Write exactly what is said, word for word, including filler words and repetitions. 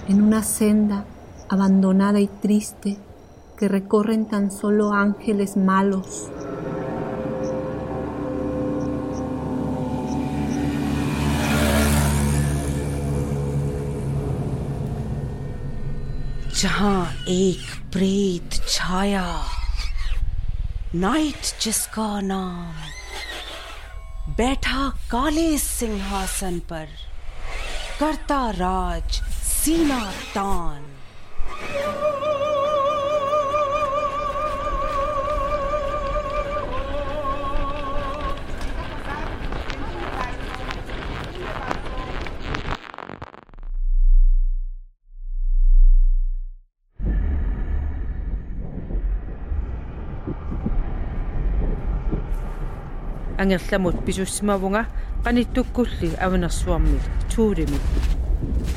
en una senda abandonada y triste que recorren tan solo ángeles malos. जहां एक प्रेत छाया, night जिसका नाम, बैठा काले सिंहासन पर, करता राज सीना तान। Angerlamut pisussimavunga qanittukkulli avanarsuarmit tuulimit